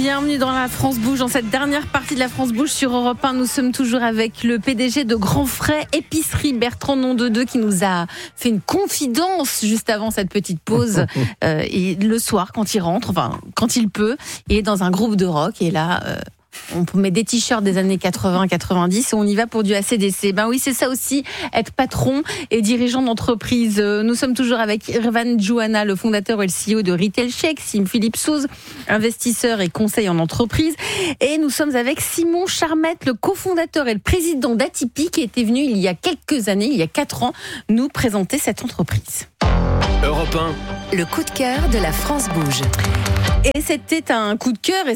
Bienvenue dans la France Bouge, dans cette dernière partie de la France Bouge sur Europe 1. Nous sommes toujours avec le PDG de Grand Frais Épicerie, Bertrand Nondedeux, qui nous a fait une confidence juste avant cette petite pause. Et le soir, quand il rentre, enfin quand il peut, il est dans un groupe de rock et là... on met des t-shirts des années 80-90 et on y va pour du AC/DC. Ben oui, c'est ça aussi, être patron et dirigeant d'entreprise. Nous sommes toujours avec Irvan Jouana, le fondateur et le CEO de Retail Shake, Sim Philippe Souze, investisseur et conseil en entreprise. Et nous sommes avec Simon Charmette, le cofondateur et le président d'Atypique, qui était venu il y a quelques années, il y a 4 ans, nous présenter cette entreprise. Europe 1. Le coup de cœur de la France Bouge. Et c'était un coup de cœur,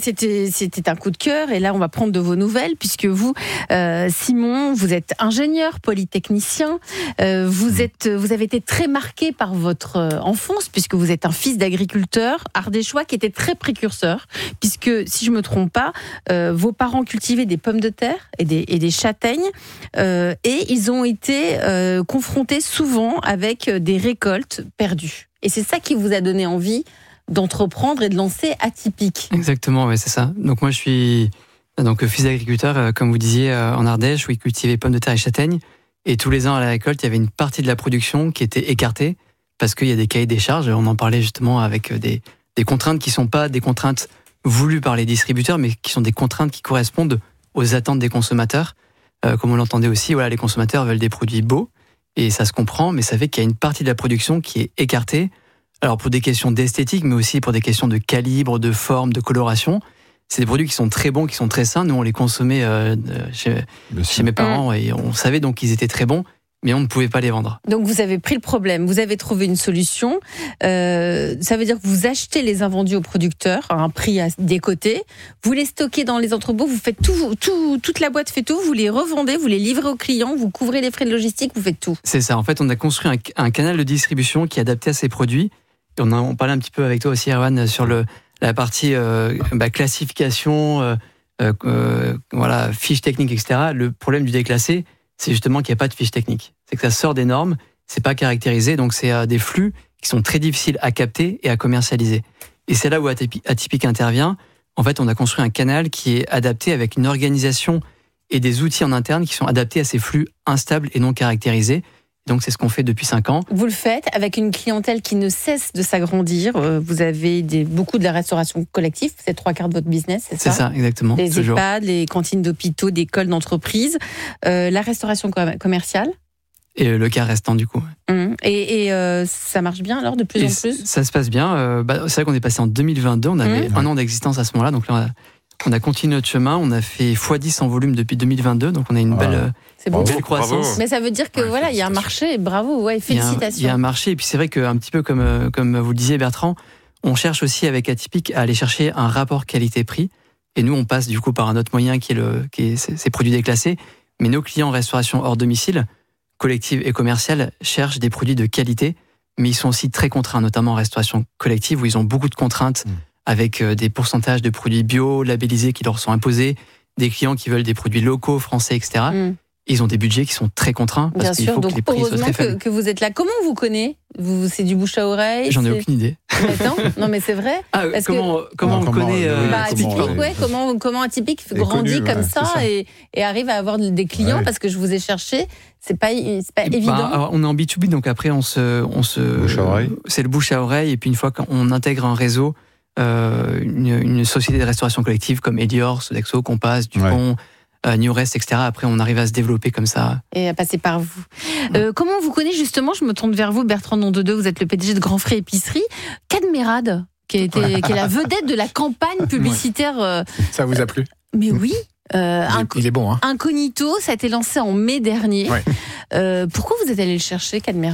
et là on va prendre de vos nouvelles, puisque vous, Simon, vous êtes ingénieur, polytechnicien, vous avez été très marqué par votre enfance, puisque vous êtes un fils d'agriculteur ardéchois qui était très précurseur, puisque, si je me trompe pas, vos parents cultivaient des pommes de terre et des châtaignes, et ils ont été confrontés souvent avec des récoltes perdues. Et c'est ça qui vous a donné envie d'entreprendre et de lancer Atypique. Exactement, ouais, c'est ça. Donc moi je suis fils d'agriculteur, comme vous disiez, en Ardèche, où ils cultivaient pommes de terre et châtaignes. Et tous les ans à la récolte, il y avait une partie de la production qui était écartée parce qu'il y a des cahiers des charges. On en parlait justement avec des contraintes qui ne sont pas des contraintes voulues par les distributeurs, mais qui sont des contraintes qui correspondent aux attentes des consommateurs. Comme on l'entendait aussi, voilà, les consommateurs veulent des produits beaux, et ça se comprend, mais ça fait qu'il y a une partie de la production qui est écartée. Alors pour des questions d'esthétique, mais aussi pour des questions de calibre, de forme, de coloration. C'est des produits qui sont très bons, qui sont très sains. Nous, on les consommait chez mes parents et on savait donc qu'ils étaient très bons, mais on ne pouvait pas les vendre. Donc vous avez pris le problème, vous avez trouvé une solution. Ça veut dire que vous achetez les invendus aux producteurs à un prix des côtés. Vous les stockez dans les entrepôts, vous faites toute la boîte fait tout, vous les revendez, vous les livrez aux clients, vous couvrez les frais de logistique, vous faites tout. C'est ça, en fait, on a construit un canal de distribution qui est adapté à ces produits. On parlait un petit peu avec toi aussi, Erwan, sur la partie classification, fiche technique, etc. Le problème du déclassé, c'est justement qu'il n'y a pas de fiche technique. C'est que ça sort des normes, c'est pas caractérisé, donc c'est des flux qui sont très difficiles à capter et à commercialiser. Et c'est là où Atypique intervient. En fait, on a construit un canal qui est adapté avec une organisation et des outils en interne qui sont adaptés à ces flux instables et non caractérisés. Donc c'est ce qu'on fait depuis 5 ans. Vous le faites avec une clientèle qui ne cesse de s'agrandir. Vous avez beaucoup de la restauration collective, c'est 3/4 de votre business, c'est ça ? C'est ça, exactement. Les EHPAD, les cantines d'hôpitaux, d'écoles, d'entreprises. La restauration commerciale ? Et le cas restant du coup. Et ça marche bien alors de plus en plus ? Ça se passe bien. C'est vrai qu'on est passé en 2022, on avait 1 an d'existence à ce moment-là, donc là on a continué notre chemin, on a fait x10 en volume depuis 2022, donc on a une belle croissance. Bravo. Mais ça veut dire que il y a un marché, bravo, félicitations. Il y a un marché, et puis c'est vrai qu'un petit peu comme vous le disiez Bertrand, on cherche aussi avec Atypique à aller chercher un rapport qualité-prix, et nous on passe du coup par un autre moyen qui est ces produits déclassés, mais nos clients en restauration hors domicile, collective et commerciale, cherchent des produits de qualité, mais ils sont aussi très contraints, notamment en restauration collective où ils ont beaucoup de contraintes, avec des pourcentages de produits bio, labellisés qui leur sont imposés, des clients qui veulent des produits locaux, français, etc. Ils ont des budgets qui sont très contraints parce qu'il faut que les prix soient très faibles. Que vous êtes là. Comment on vous connaît ? C'est du bouche à oreille ? J'en ai aucune idée. Non, mais c'est vrai. Comment on connaît Atypique, comment Atypique grandit comme ça et arrive à avoir des clients parce que je vous ai cherché. C'est pas évident. Alors, on est en B2B, donc après bouche à oreille. C'est le bouche à oreille, et puis une fois qu'on intègre un réseau, une société de restauration collective comme Elior, Sodexo, Compass, Dupont, Newrest, etc. Après, on arrive à se développer comme ça. Et à passer par vous. Comment on vous connaît justement ? Je me tourne vers vous, Bertrand Nondedeux. Vous êtes le PDG de Grand Frais Épicerie. Cadmerade, qui est la vedette de la campagne publicitaire. Ça vous a plu ? Mais oui. Il est bon, hein. Incognito, ça a été lancé en mai dernier. Pourquoi vous êtes allé le chercher, Cadmerade ?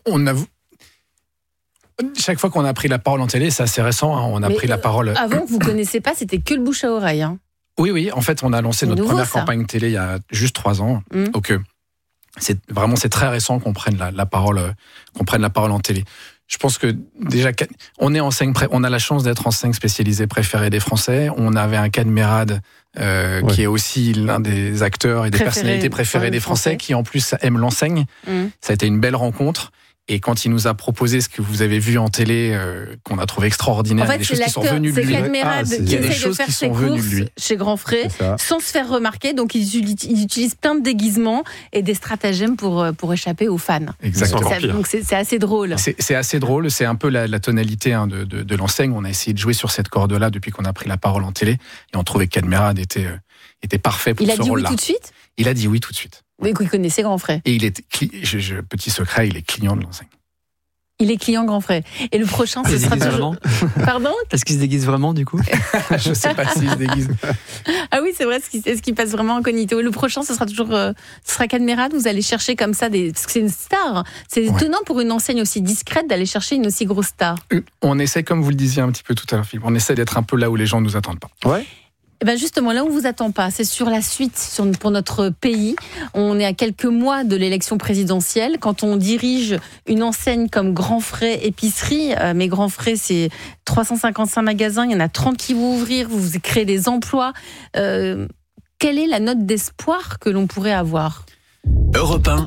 Chaque fois qu'on a pris la parole en télé, c'est assez récent, hein, on a pris la parole... Avant, vous ne connaissez pas, c'était que le bouche à oreille. Hein. Oui, en fait, on a lancé notre première campagne télé il y a juste 3 ans. Donc, c'est très récent qu'on prenne la parole en télé. Je pense que déjà, on a la chance d'être enseigne spécialisée préférée des Français. On avait un Cadmerade qui est aussi l'un des acteurs et des personnalités préférées des Français qui en plus aiment l'enseigne. Ça a été une belle rencontre. Et quand il nous a proposé ce que vous avez vu en télé, qu'on a trouvé extraordinaire, en fait, des choses qui sont venues de lui. C'est Cadmerade qui essaie de faire ses courses chez Grand Frais sans se faire remarquer. Donc, ils utilisent plein de déguisements et des stratagèmes pour échapper aux fans. Exactement. Donc, c'est assez drôle. C'est assez drôle. C'est un peu la tonalité de l'enseigne. On a essayé de jouer sur cette corde-là depuis qu'on a pris la parole en télé. Et on trouvait que Cadmerade était parfait pour ce rôle-là. Il a dit oui tout de suite ? Il a dit oui tout de suite. Oui, il connaissait Grand Frais. Et il est, petit secret, il est client de l'enseigne. Il est client Grand Frais. Et le prochain, ce sera toujours... Pardon ? Est-ce qu'il se déguise vraiment, du coup ? Je ne sais pas s'il se déguise. Ah oui, c'est vrai, est-ce qu'il passe vraiment incognito ? Le prochain, ce sera Cadmerade. Vous allez chercher comme ça parce que c'est une star. C'est étonnant pour une enseigne aussi discrète d'aller chercher une aussi grosse star. On essaie, comme vous le disiez un petit peu tout à l'heure, Philippe, on essaie d'être un peu là où les gens ne nous attendent pas. Ouais. Et bien justement, là où on ne vous attend pas, c'est sur la suite pour notre pays. On est à quelques mois de l'élection présidentielle. Quand on dirige une enseigne comme Grand Frais Épicerie, mais Grand Frais, c'est 355 magasins, il y en a 30 qui vont ouvrir, vous créez des emplois. Quelle est la note d'espoir que l'on pourrait avoir ? Europe 1.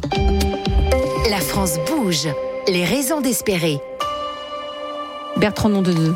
La France bouge. Les raisons d'espérer. Bertrand Nondedeux.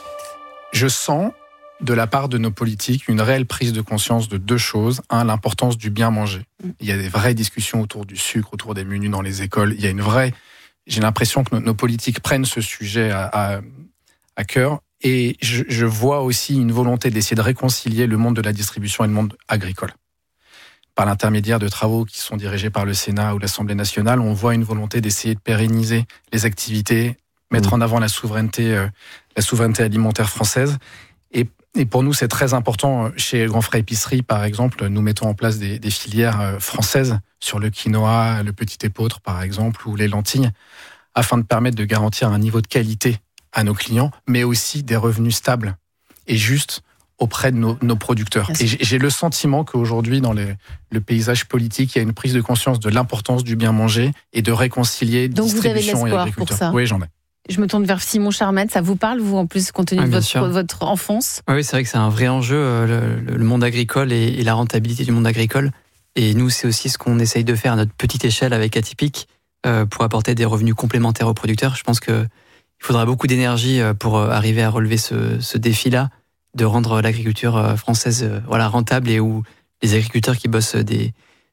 Je sens de la part de nos politiques une réelle prise de conscience de deux choses. Un, l'importance du bien manger. Il y a des vraies discussions autour du sucre, autour des menus dans les écoles. Il y a j'ai l'impression que nos politiques prennent ce sujet à cœur. Et je vois aussi une volonté d'essayer de réconcilier le monde de la distribution et le monde agricole. Par l'intermédiaire de travaux qui sont dirigés par le Sénat ou l'Assemblée nationale, on voit une volonté d'essayer de pérenniser les activités, mettre en avant la souveraineté alimentaire française. Et pour nous, c'est très important. Chez Grand Frais Épicerie, par exemple, nous mettons en place des filières françaises sur le quinoa, le petit épeautre, par exemple, ou les lentilles, afin de permettre de garantir un niveau de qualité à nos clients, mais aussi des revenus stables et justes auprès de nos producteurs. Et j'ai le sentiment qu'aujourd'hui, dans le paysage politique, il y a une prise de conscience de l'importance du bien manger et de réconcilier distribution et agriculture. Donc vous avez de l'espoir pour ça ? Oui, j'en ai. Je me tourne vers Simon Charmette, ça vous parle, vous, en plus, compte tenu de votre enfance ? Oui, c'est vrai que c'est un vrai enjeu, le monde agricole et la rentabilité du monde agricole. Et nous, c'est aussi ce qu'on essaye de faire à notre petite échelle avec Atypique pour apporter des revenus complémentaires aux producteurs. Je pense qu'il faudra beaucoup d'énergie pour arriver à relever ce défi-là, de rendre l'agriculture française rentable et où les agriculteurs qui bossent des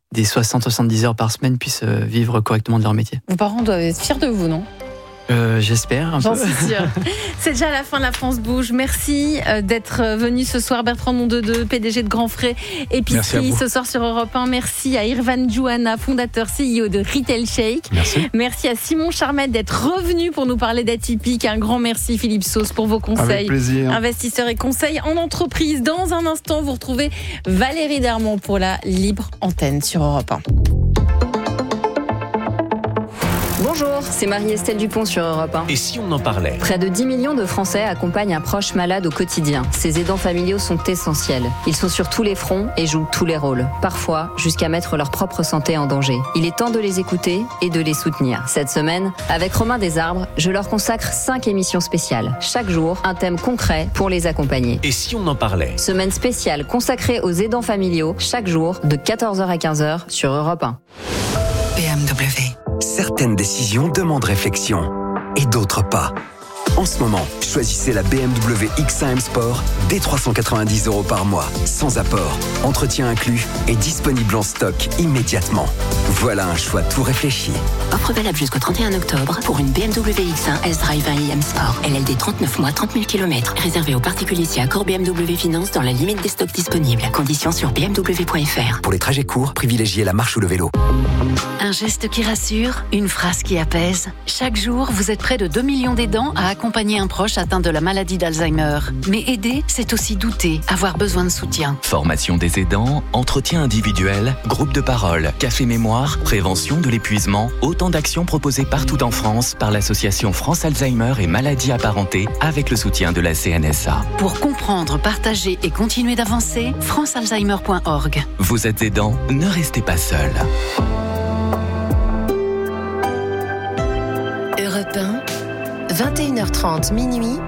60-70 heures par semaine puissent vivre correctement de leur métier. Vos parents doivent être fiers de vous, non ? J'espère un peu. J'en suis sûre. C'est déjà la fin de La France bouge. Merci d'être venu ce soir, Bertrand Nondedeux, PDG de Grand Frais Épicerie, ce soir sur Europe 1. Merci à Irvan Jouana, fondateur CEO de Retail Shake. Merci à Simon Charmette d'être revenu pour nous parler d'Atypique. Un grand merci, Philippe Sauce, pour vos conseils. Avec plaisir. Investisseurs et conseils en entreprise. Dans un instant, vous retrouvez Valérie Darmon pour la libre antenne sur Europe 1. Bonjour, c'est Marie-Estelle Dupont sur Europe 1. Et si on en parlait ? Près de 10 millions de Français accompagnent un proche malade au quotidien. Ces aidants familiaux sont essentiels. Ils sont sur tous les fronts et jouent tous les rôles. Parfois, jusqu'à mettre leur propre santé en danger. Il est temps de les écouter et de les soutenir. Cette semaine, avec Romain Desarbres, je leur consacre 5 émissions spéciales. Chaque jour, un thème concret pour les accompagner. Et si on en parlait ? Semaine spéciale consacrée aux aidants familiaux, chaque jour, de 14h à 15h sur Europe 1. BMW. Certaines décisions demandent réflexion et d'autres pas. En ce moment, choisissez la BMW X1 M Sport dès 390 € par mois, sans apport, entretien inclus et disponible en stock immédiatement. Voilà un choix tout réfléchi. Offre valable jusqu'au 31 octobre pour une BMW X1 S-Drive 1i M Sport. LLD 39 mois, 30 000 km. Réservé aux particuliers si accord BMW Finance dans la limite des stocks disponibles. Conditions sur bmw.fr. Pour les trajets courts, privilégiez la marche ou le vélo. Un geste qui rassure, une phrase qui apaise. Chaque jour, vous êtes près de 2 millions d'aidants à accompagner un proche atteint de la maladie d'Alzheimer. Mais aider, c'est aussi douter, avoir besoin de soutien. Formation des aidants, entretien individuel, groupe de parole, café mémoire, prévention de l'épuisement, autant d'actions proposées partout en France par l'association France Alzheimer et maladies apparentées avec le soutien de la CNSA. Pour comprendre, partager et continuer d'avancer, francealzheimer.org. Vous êtes aidant, ne restez pas seul. Europe 1, 21h30 minuit.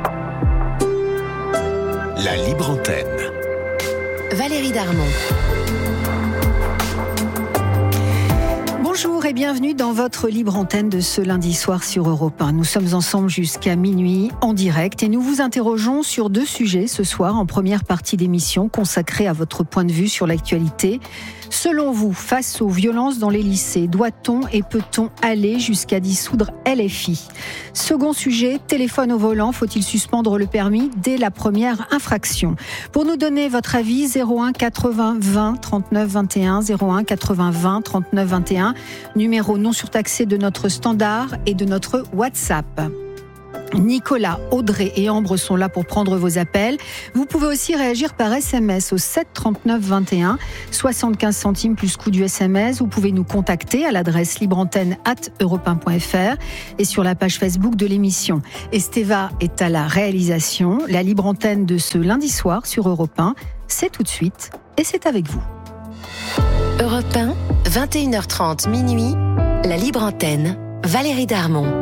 La libre antenne. Valérie Darmon. Bonjour et bienvenue dans votre libre antenne de ce lundi soir sur Europe 1. Nous sommes ensemble jusqu'à minuit en direct et nous vous interrogeons sur 2 sujets ce soir en première partie d'émission consacrée à votre point de vue sur l'actualité. Selon vous, face aux violences dans les lycées, doit-on et peut-on aller jusqu'à dissoudre LFI ? Second sujet, téléphone au volant, faut-il suspendre le permis dès la première infraction ? Pour nous donner votre avis, 01 80 20 39 21, 01 80 20 39 21, numéro non surtaxé de notre standard et de notre WhatsApp. Nicolas, Audrey et Ambre sont là pour prendre vos appels. Vous pouvez aussi réagir par SMS au 7 39 21, 75 centimes plus coût du SMS. Vous pouvez nous contacter à l'adresse libreantenne@europe1.fr et sur la page Facebook de l'émission. Esteva est à la réalisation. La libre antenne de ce lundi soir sur Europe 1, c'est tout de suite et c'est avec vous. Europe 1, 21h30 minuit, la libre antenne, Valérie Darmon.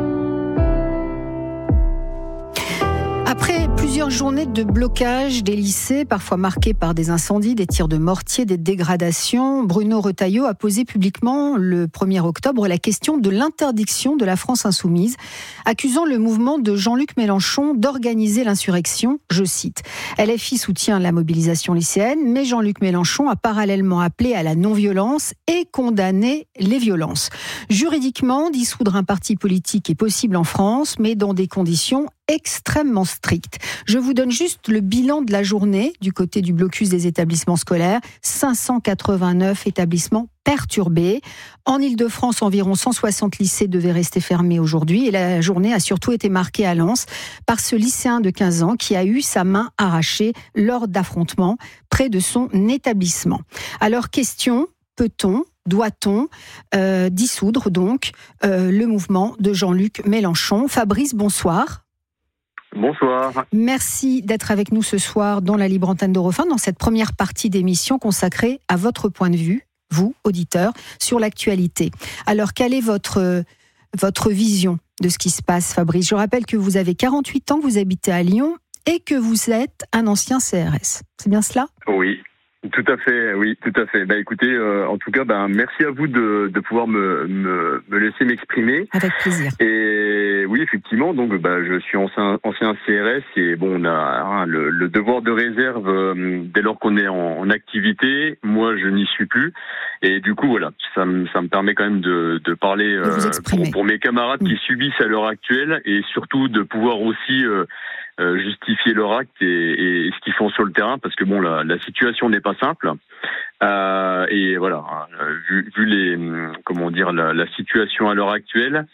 Après plusieurs journées de blocage des lycées, parfois marquées par des incendies, des tirs de mortier, des dégradations, Bruno Retailleau a posé publiquement le 1er octobre la question de l'interdiction de la France insoumise, accusant le mouvement de Jean-Luc Mélenchon d'organiser l'insurrection, je cite. LFI soutient la mobilisation lycéenne, mais Jean-Luc Mélenchon a parallèlement appelé à la non-violence et condamné les violences. Juridiquement, dissoudre un parti politique est possible en France, mais dans des conditions extrêmement strictes. Je vous donne juste le bilan de la journée du côté du blocus des établissements scolaires. 589 établissements perturbés. En Ile-de-France, environ 160 lycées devaient rester fermés aujourd'hui et la journée a surtout été marquée à Lens par ce lycéen de 15 ans qui a eu sa main arrachée lors d'affrontements près de son établissement. Alors, question, peut-on, doit-on dissoudre donc le mouvement de Jean-Luc Mélenchon ? Fabrice, bonsoir. Bonsoir. Merci d'être avec nous ce soir dans la libre antenne d'Europe 1, dans cette première partie d'émission consacrée à votre point de vue, vous, auditeurs, sur l'actualité. Alors, quelle est votre vision de ce qui se passe, Fabrice ? Je rappelle que vous avez 48 ans, que vous habitez à Lyon et que vous êtes un ancien CRS. C'est bien cela ? Oui. Tout à fait, oui, tout à fait. Écoutez, en tout cas, merci à vous de pouvoir me laisser m'exprimer. Avec plaisir. Et oui, effectivement, donc je suis ancien CRS et on a le devoir de réserve dès lors qu'on est en activité. Moi, je n'y suis plus. Et du coup, voilà, ça me permet quand même de parler pour mes camarades qui subissent à l'heure actuelle et surtout de pouvoir aussi justifier leur acte et ce qu'ils font sur le terrain, parce que la situation n'est pas simple. Et voilà, vu la situation à l'heure actuelle,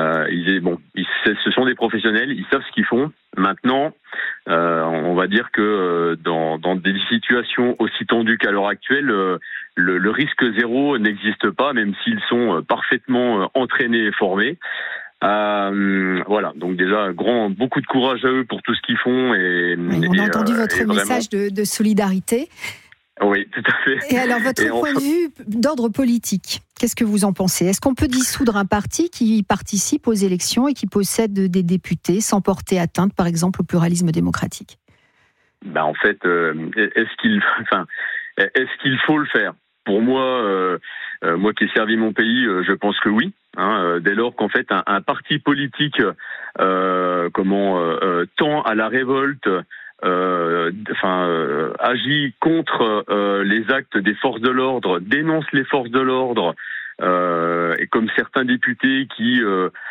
ce sont des professionnels, ils savent ce qu'ils font. Maintenant, on va dire que dans des situations aussi tendues qu'à l'heure actuelle, le risque zéro n'existe pas, même s'ils sont parfaitement entraînés et formés. Voilà, donc déjà beaucoup de courage à eux pour tout ce qu'ils font. On a entendu votre message de solidarité. Oui, tout à fait. Et alors, votre point de vue d'ordre politique, qu'est-ce que vous en pensez ? Est-ce qu'on peut dissoudre un parti qui participe aux élections et qui possède des députés sans porter atteinte, par exemple, au pluralisme démocratique ? En fait, est-ce qu'il faut le faire ? Pour moi, moi qui ai servi mon pays, je pense que oui. Dès lors qu'en fait un parti politique tend à la révolte, agit contre les actes des forces de l'ordre, dénonce les forces de l'ordre, et comme certains députés qui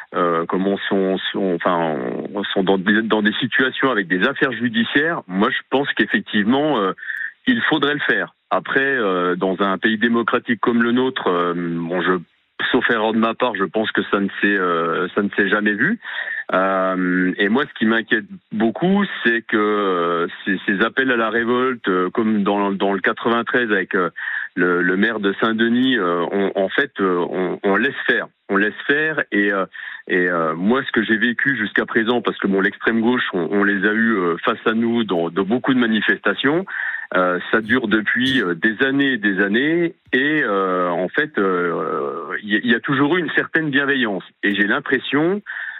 sont dans des situations avec des affaires judiciaires, moi je pense qu'effectivement il faudrait le faire. Après, dans un pays démocratique comme le nôtre, sauf erreur de ma part, je pense que ça ne s'est jamais vu. Et moi, ce qui m'inquiète beaucoup, c'est que ces appels à la révolte, comme dans le 93 avec le maire de Saint-Denis, on laisse faire. On laisse faire et moi, ce que j'ai vécu jusqu'à présent, parce que l'extrême gauche, on les a eu face à nous dans beaucoup de manifestations. Ça dure depuis des années et des années et il y a toujours eu une certaine bienveillance. Et j'ai l'impression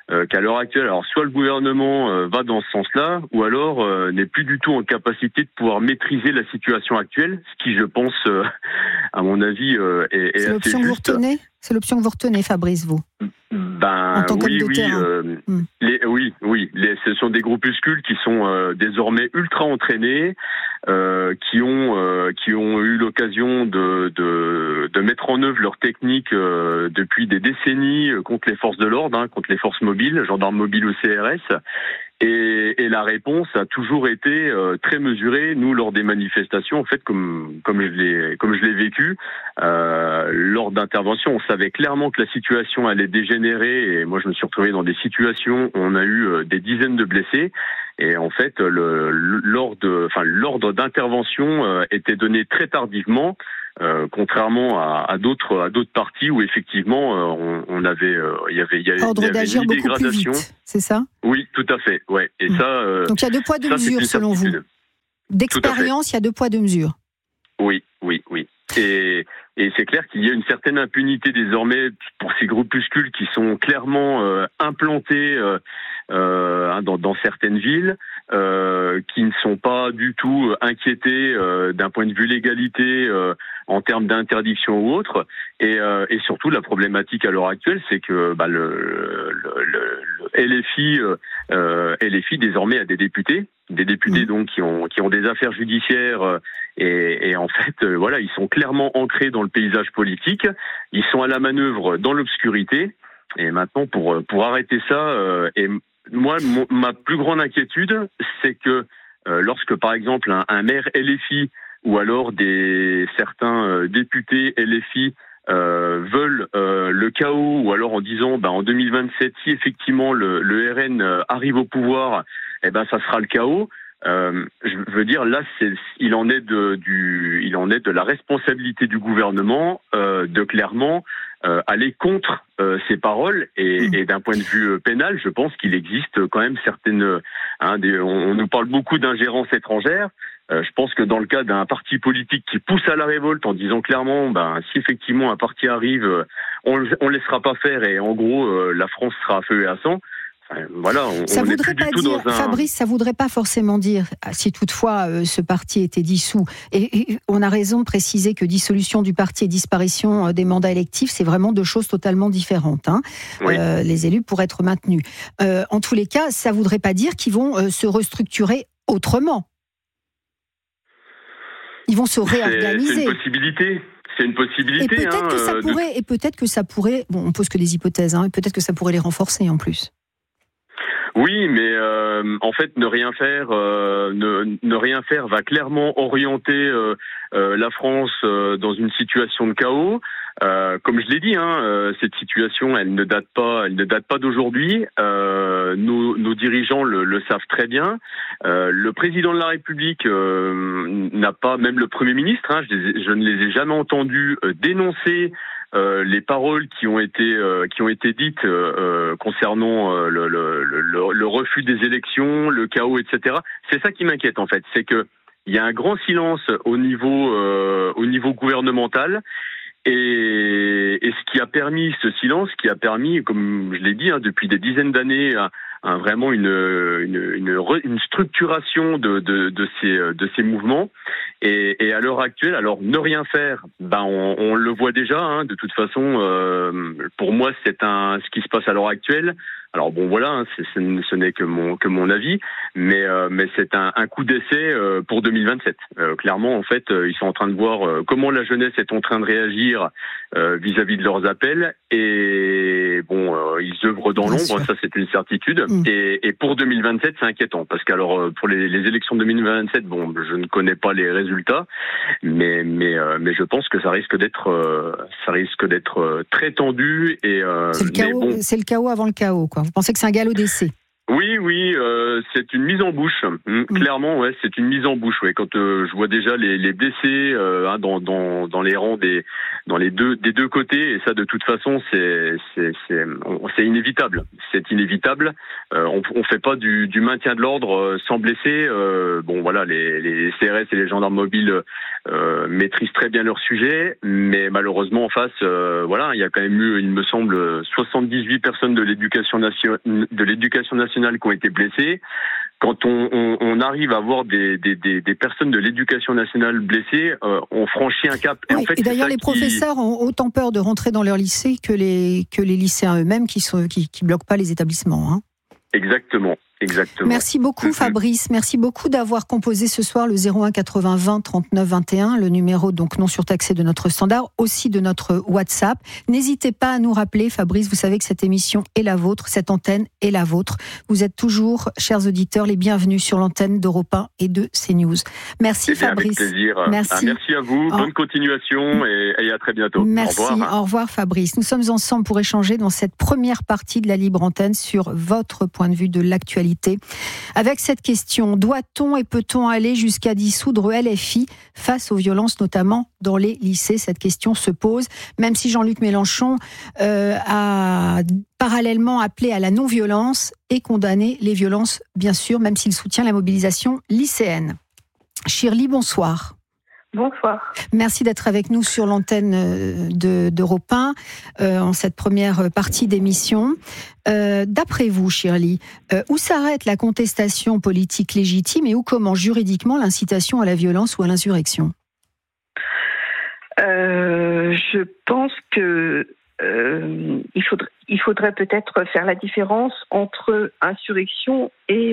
qu'à l'heure actuelle, alors soit le gouvernement va dans ce sens-là, ou alors n'est plus du tout en capacité de pouvoir maîtriser la situation actuelle, ce qui, je pense, à mon avis, est C'est l'option assez que vous juste. retenez ? C'est l'option que vous retenez, Fabrice, vous ? En tant qu'homme de terrain. Ce sont des groupuscules qui sont désormais ultra entraînés, qui ont eu l'occasion de mettre en œuvre leurs techniques depuis des décennies contre les forces de l'ordre, contre les forces mobiles, gendarmes mobiles ou CRS. Et la réponse a toujours été très mesurée. Nous, lors des manifestations, en fait, comme je l'ai vécu, lors d'interventions, on savait clairement que la situation allait dégénérer. Et moi, je me suis retrouvé dans des situations où on a eu des dizaines de blessés. Et en fait, l'ordre d'intervention était donné très tardivement. Contrairement à d'autres partis où effectivement il y avait ordre d'agir beaucoup plus vite, c'est ça ? Oui, tout à fait. Ouais. Et ça. Donc il y a 2 poids 2 mesures selon vous. D'expérience, il y a 2 poids 2 mesures. Oui. Et c'est clair qu'il y a une certaine impunité désormais pour ces groupuscules qui sont clairement implantés dans certaines villes, qui ne sont pas du tout inquiétés d'un point de vue légalité en termes d'interdiction ou autre. Et surtout, la problématique à l'heure actuelle, c'est que le LFI désormais a des députés donc qui ont des affaires judiciaires et en fait ils sont clairement ancrés dans le paysage politique, ils sont à la manœuvre dans l'obscurité et maintenant pour arrêter ça et moi ma plus grande inquiétude c'est que lorsque par exemple un maire LFI ou alors certains députés LFI veulent le chaos ou alors en disant en 2027 si effectivement le RN arrive au pouvoir ça sera le chaos. Je veux dire là il en est de la responsabilité du gouvernement de clairement aller contre ces paroles et d'un point de vue pénal je pense qu'il existe quand même certaines on nous parle beaucoup d'ingérence étrangère. Je pense que dans le cas d'un parti politique qui pousse à la révolte en disant clairement, si effectivement un parti arrive, on laissera pas faire et en gros la France sera à feu et à sang. Voilà, ça voudrait pas dire, Fabrice, ça voudrait pas forcément dire, si toutefois ce parti était dissous. Et on a raison de préciser que dissolution du parti et disparition des mandats électifs, c'est vraiment 2 choses totalement différentes. Oui. Les élus pourraient être maintenus. En tous les cas, ça voudrait pas dire qu'ils vont se restructurer autrement. Ils vont se réorganiser. C'est une possibilité. C'est une possibilité. Et peut-être que ça pourrait. Bon, on pose que des hypothèses. Et peut-être que ça pourrait les renforcer en plus. Oui, mais en fait, ne rien faire va clairement orienter la France dans une situation de chaos. Comme je l'ai dit, cette situation, elle ne date pas d'aujourd'hui. Nos dirigeants le savent très bien. Le président de la République n'a pas, même le Premier ministre, je ne les ai jamais entendus dénoncer les paroles qui ont été dites concernant le refus des élections, le chaos, etc. C'est ça qui m'inquiète en fait, c'est que il y a un grand silence au niveau gouvernemental. Et ce qui a permis ce silence, qui a permis, comme je l'ai dit, depuis des dizaines d'années, vraiment une structuration de ces mouvements. Et à l'heure actuelle, alors ne rien faire, on le voit déjà. De toute façon, pour moi, c'est ce qui se passe à l'heure actuelle. Alors bon, voilà, ce n'est que mon avis, mais c'est un coup d'essai pour 2027. Clairement, en fait, ils sont en train de voir comment la jeunesse est en train de réagir vis-à-vis de leurs appels, et bon, ils œuvrent dans l'ombre, ça c'est une certitude. Et pour 2027, c'est inquiétant, parce qu'alors pour les élections de 2027, bon, je ne connais pas les résultats, mais je pense que ça risque d'être très tendu et c'est le chaos, bon. C'est le chaos avant le chaos, quoi. Vous pensez que c'est un galop d'essai? Oui, c'est une mise en bouche. Clairement, ouais, c'est une mise en bouche. Ouais. Quand je vois déjà les blessés dans les rangs des deux côtés, et ça, de toute façon, c'est inévitable. C'est inévitable. On fait pas du maintien de l'ordre sans blessés. Bon, voilà, les CRS et les gendarmes mobiles maîtrisent très bien leur sujet, mais malheureusement en face, il y a quand même eu, il me semble, 78 personnes de l'éducation nationale qui ont été blessées. Quand on arrive à voir des personnes de l'éducation nationale blessées, on franchit un cap. Oui, et d'ailleurs, les professeurs ont autant peur de rentrer dans leur lycée que les lycéens eux-mêmes qui bloquent pas les établissements. Hein. Exactement. Merci beaucoup Fabrice, merci beaucoup d'avoir composé ce soir le 01 80 20 39 21, le numéro donc non surtaxé de notre standard, aussi de notre WhatsApp. N'hésitez pas à nous rappeler Fabrice, vous savez que cette émission est la vôtre, cette antenne est la vôtre. Vous êtes toujours, chers auditeurs, les bienvenus sur l'antenne d'Europe 1 et de CNews. Merci Fabrice. Avec plaisir. Merci à vous, bonne continuation et à très bientôt. Merci, au revoir Fabrice. Nous sommes ensemble pour échanger dans cette première partie de la libre antenne sur votre point de vue de l'actualité. Avec cette question, doit-on et peut-on aller jusqu'à dissoudre LFI face aux violences, notamment dans les lycées? Cette question se pose, même si Jean-Luc Mélenchon a parallèlement appelé à la non-violence et condamné les violences, bien sûr, même s'il soutient la mobilisation lycéenne. Shirley, bonsoir. Bonsoir. Merci d'être avec nous sur l'antenne d'Europe 1 en cette première partie d'émission. D'après vous, Shirley, où s'arrête la contestation politique légitime et où commence juridiquement l'incitation à la violence ou à l'insurrection ? Je pense que il faudrait peut-être faire la différence entre insurrection et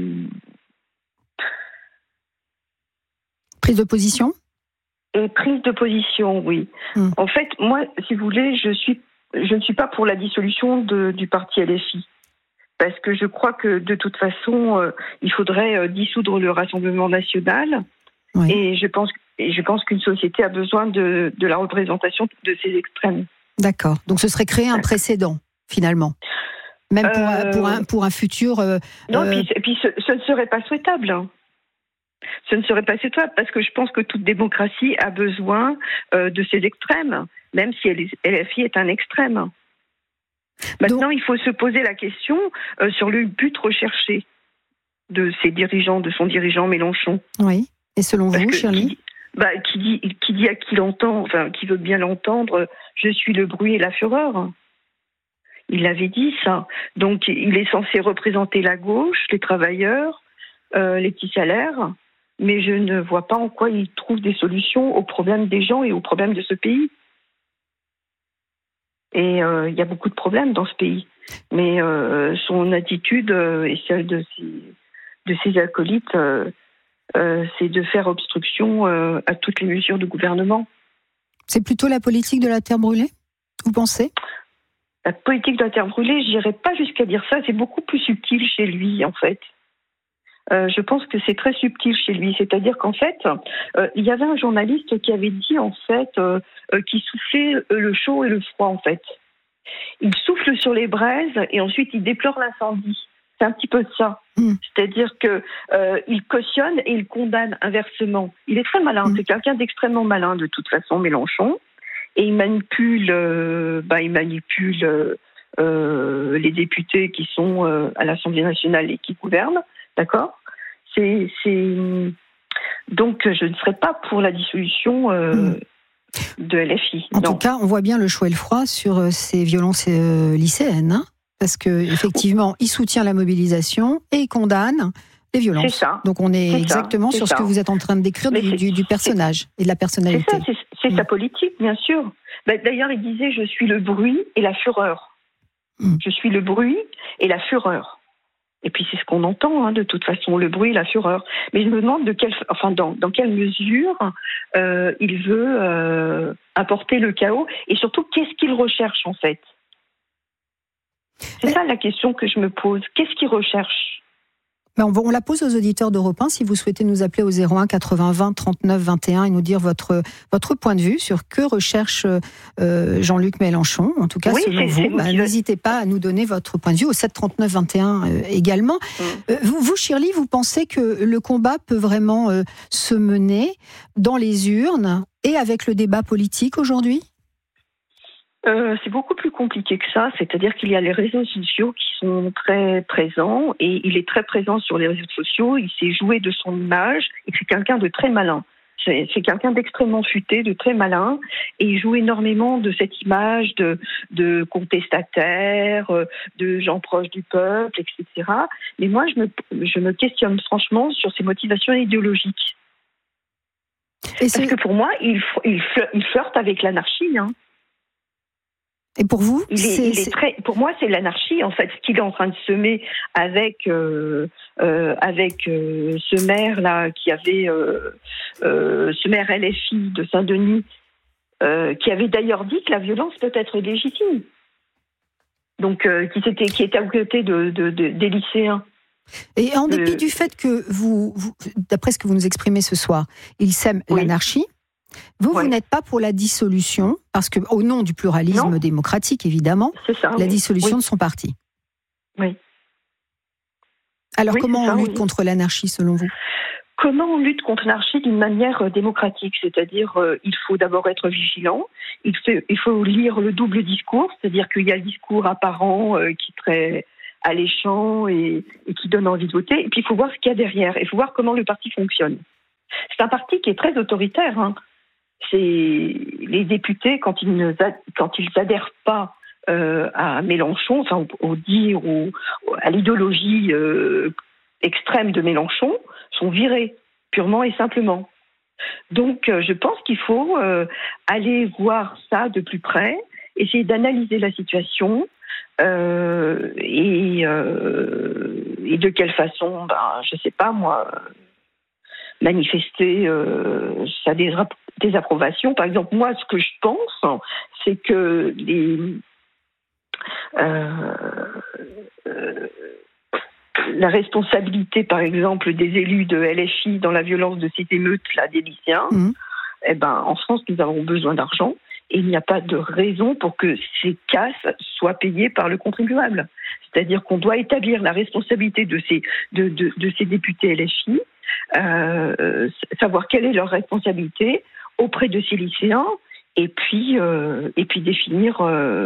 prise de position ? Et prise de position, oui. En fait, moi, si vous voulez, je ne suis pas pour la dissolution du parti LFI. Parce que je crois que, de toute façon, il faudrait dissoudre le Rassemblement national. Oui. Et je pense qu'une société a besoin de la représentation de ces extrêmes. D'accord. Donc ce serait créer un précédent, finalement. Même pour un futur... Non, et puis ce ne serait pas souhaitable. Ce ne serait pas souhaitable parce que je pense que toute démocratie a besoin de ces extrêmes, même si LFI est un extrême. Maintenant, il faut se poser la question sur le but recherché de ses dirigeants, de son dirigeant Mélenchon. Oui. Et selon vous, Shirley ? Qui dit à qui l'entend, enfin qui veut bien l'entendre, je suis le bruit et la fureur. Il avait dit ça. Donc il est censé représenter la gauche, les travailleurs, les petits salaires, mais je ne vois pas en quoi il trouve des solutions aux problèmes des gens et aux problèmes de ce pays. Et il y a beaucoup de problèmes dans ce pays. Mais son attitude et celle de ses acolytes, c'est de faire obstruction à toutes les mesures du gouvernement. C'est plutôt la politique de la terre brûlée, vous pensez ? La politique de la terre brûlée, je n'irais pas jusqu'à dire ça, c'est beaucoup plus subtil chez lui, en fait. Je pense que c'est très subtil chez lui, c'est-à-dire qu'en fait, il y avait un journaliste qui avait dit, en fait, qu'il soufflait le chaud et le froid, en fait. Il souffle sur les braises et ensuite il déplore l'incendie. C'est un petit peu ça. C'est-à-dire qu'il cautionne et il condamne inversement. Il est très malin, c'est quelqu'un d'extrêmement malin de toute façon, Mélenchon. Et il manipule les députés qui sont à l'Assemblée nationale et qui gouvernent. D'accord ? Donc, je ne serais pas pour la dissolution de LFI. En tout cas, on voit bien le chaud et le froid sur ces violences lycéennes, hein, parce qu'effectivement, il soutient la mobilisation et il condamne les violences. C'est ça. Donc, on est exactement sur ce que vous êtes en train de décrire du personnage et de la personnalité. C'est sa politique, bien sûr. D'ailleurs, il disait « Je suis le bruit et la fureur ». Je suis le bruit et la fureur. Et puis c'est ce qu'on entend, hein, de toute façon, le bruit et la fureur. Mais je me demande dans quelle mesure il veut apporter le chaos et surtout qu'est-ce qu'il recherche en fait. C'est ça la question que je me pose. Qu'est-ce qu'il recherche ? On la pose aux auditeurs d'Europe 1 si vous souhaitez nous appeler au 01 80 20 39 21 et nous dire votre point de vue sur que recherche Jean-Luc Mélenchon. En tout cas, selon vous, n'hésitez pas à nous donner votre point de vue au 7 39 21 également. Vous, Shirley, vous pensez que le combat peut vraiment se mener dans les urnes et avec le débat politique aujourd'hui ? C'est beaucoup plus compliqué que ça, c'est-à-dire qu'il y a les réseaux sociaux qui sont très présents et il est très présent sur les réseaux sociaux, il s'est joué de son image et c'est quelqu'un de très malin. C'est quelqu'un d'extrêmement futé, de très malin, et il joue énormément de cette image de contestataire, de gens proches du peuple, etc. Mais moi, je me questionne franchement sur ses motivations idéologiques. Parce que pour moi, il flirte avec l'anarchie. Hein. Et pour vous, pour moi, c'est l'anarchie en fait, ce qu'il est en train de semer avec ce maire là qui avait ce maire LFI de Saint-Denis, qui avait d'ailleurs dit que la violence peut être légitime. Donc, qui était aux côtés des lycéens. Et en dépit du fait que vous, d'après ce que vous nous exprimez ce soir, il sème l'anarchie. Vous n'êtes pas pour la dissolution, parce que au nom du pluralisme démocratique, évidemment, la dissolution de son parti. Oui. Alors comment on lutte contre l'anarchie, selon vous ? Comment on lutte contre l'anarchie d'une manière démocratique ? C'est-à-dire, il faut d'abord être vigilant, il faut lire le double discours, c'est-à-dire qu'il y a le discours apparent qui est très alléchant et qui donne envie de voter, et puis il faut voir ce qu'il y a derrière, il faut voir comment le parti fonctionne. C'est un parti qui est très autoritaire, hein. C'est les députés, quand ils adhèrent pas à Mélenchon, enfin à l'idéologie extrême de Mélenchon, sont virés purement et simplement. Donc je pense qu'il faut aller voir ça de plus près, essayer d'analyser la situation et de quelle façon, je sais pas moi, manifester sa désapprobation. Par exemple, moi, ce que je pense, c'est que la responsabilité, par exemple, des élus de LFI dans la violence de cette émeute là, des lycéens, en France, nous avons besoin d'argent et il n'y a pas de raison pour que ces casses soient payées par le contribuable. C'est-à-dire qu'on doit établir la responsabilité de ces députés LFI, savoir quelle est leur responsabilité auprès de ces lycéens et puis définir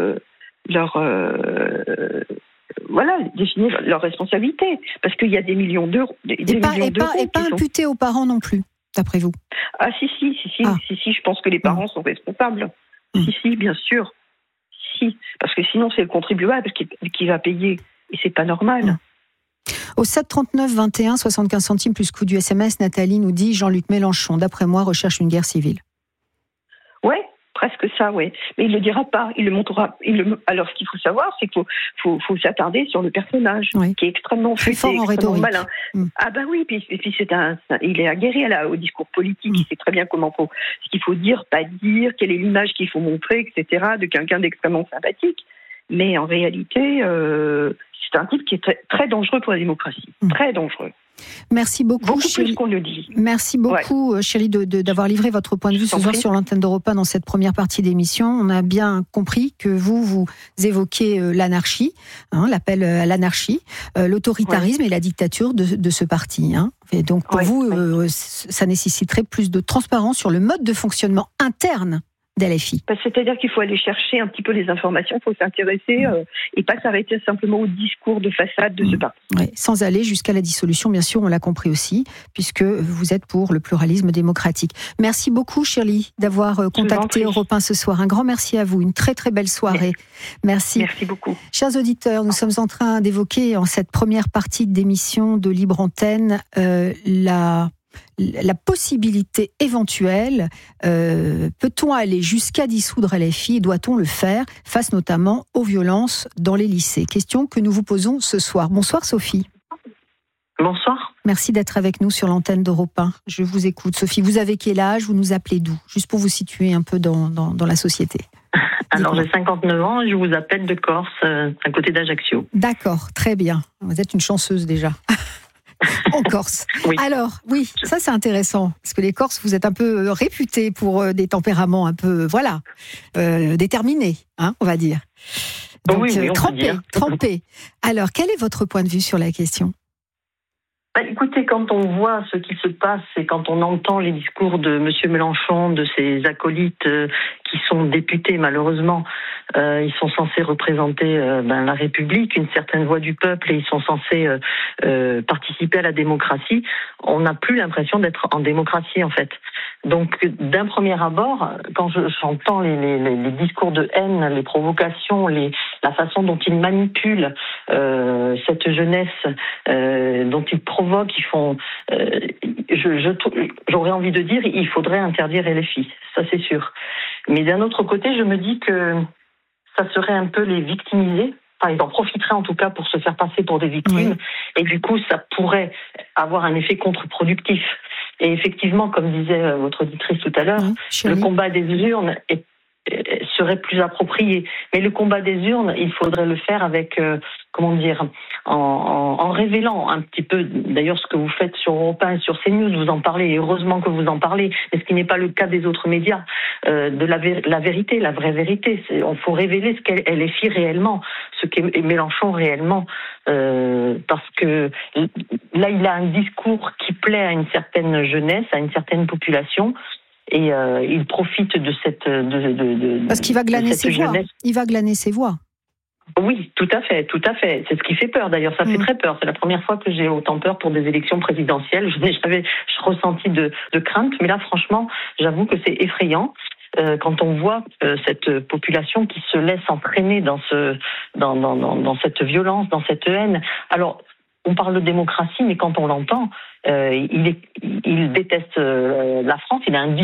définir leur responsabilité, parce qu'il y a des millions d'euros. Et pas imputés aux parents non plus, d'après vous? Ah si, je pense que les parents sont responsables. Si, bien sûr. Si, parce que sinon c'est le contribuable qui va payer, et c'est pas normal. Au 7 39 21 75 centimes plus coût du SMS, Nathalie nous dit: Jean-Luc Mélenchon, d'après moi, recherche une guerre civile. Ouais, presque ça, ouais. Mais il le dira pas, il le montrera. Alors, ce qu'il faut savoir, c'est qu'il faut s'attarder sur le personnage, qui est extrêmement futé, fort en extrêmement rhétorique. malin. Ah ben oui, puis il est aguerri au discours politique. Il sait très bien ce qu'il faut dire, pas dire, quelle est l'image qu'il faut montrer, etc. De quelqu'un d'extrêmement sympathique. Mais en réalité, c'est un type qui est très, très dangereux pour la démocratie. Très dangereux. Merci beaucoup, Chérie. Plus qu'on le dit. Merci beaucoup, Chérie, d'avoir livré votre point de vue ce soir sur l'antenne d'Europe 1 dans cette première partie d'émission. On a bien compris que vous évoquez l'anarchie, l'appel à l'anarchie, l'autoritarisme et la dictature de ce parti. Et donc, pour vous, ça nécessiterait plus de transparence sur le mode de fonctionnement interne d'LFI. C'est-à-dire qu'il faut aller chercher un petit peu les informations, il faut s'intéresser et pas s'arrêter simplement au discours de façade de ce parti. Sans aller jusqu'à la dissolution, bien sûr, on l'a compris aussi, puisque vous êtes pour le pluralisme démocratique. Merci beaucoup, Shirley, d'avoir contacté Europe 1 ce soir. Un grand merci à vous, une très très belle soirée. Merci. Merci beaucoup. Chers auditeurs, nous sommes en train d'évoquer en cette première partie d'émission de Libre Antenne la possibilité éventuelle, peut-on aller jusqu'à dissoudre LFI et doit-on le faire face notamment aux violences dans les lycées? Question que nous vous posons ce soir. Bonsoir Sophie. Bonsoir. Merci d'être avec nous sur l'antenne d'Europe 1. Je vous écoute. Sophie, vous avez quel âge? Vous nous appelez d'où? Juste pour vous situer un peu dans la société. Alors j'ai 59 ans et je vous appelle de Corse, à côté d'Ajaccio. D'accord, très bien. Vous êtes une chanceuse déjà. En Corse. Oui. Alors, oui, ça c'est intéressant, parce que les Corses, vous êtes un peu réputés pour des tempéraments un peu, déterminés, on va dire. Donc, oui, trempés. Alors, quel est votre point de vue sur la question ? Écoutez, quand on voit ce qui se passe et quand on entend les discours de M. Mélenchon, de ses acolytes qui sont députés, malheureusement, ils sont censés représenter la République, une certaine voix du peuple, et ils sont censés participer à la démocratie. On n'a plus l'impression d'être en démocratie, en fait. Donc, d'un premier abord, quand j'entends les discours de haine, les provocations, la façon dont ils manipulent cette jeunesse, dont ils provoquent, j'aurais envie de dire, il faudrait interdire LFI, ça c'est sûr. Mais d'un autre côté, je me dis que ça serait un peu les victimiser. Enfin, ils en profiteraient en tout cas pour se faire passer pour des victimes, et du coup, ça pourrait avoir un effet contre-productif. Et effectivement, comme disait votre auditrice tout à l'heure, le combat des urnes serait plus approprié. Mais le combat des urnes, il faudrait le faire avec, en révélant un petit peu, d'ailleurs ce que vous faites sur Europe 1 et sur CNews, vous en parlez, et heureusement que vous en parlez, mais ce qui n'est pas le cas des autres médias, de la vérité, la vraie vérité. Il faut révéler ce qu'elle est réellement, ce qu'est Mélenchon réellement, parce que là, il a un discours qui plaît à une certaine jeunesse, à une certaine population, et il profite de cette parce qu'il va glaner ses voix. Il va glaner ses voix. Oui, tout à fait. C'est ce qui fait peur. D'ailleurs, ça fait très peur. C'est la première fois que j'ai autant peur pour des élections présidentielles. Je n'ai jamais ressenti de crainte, mais là, franchement, j'avoue que c'est effrayant. Quand on voit cette population qui se laisse entraîner dans cette violence, dans cette haine. Alors, on parle de démocratie, mais quand on l'entend, il déteste la France. Il a un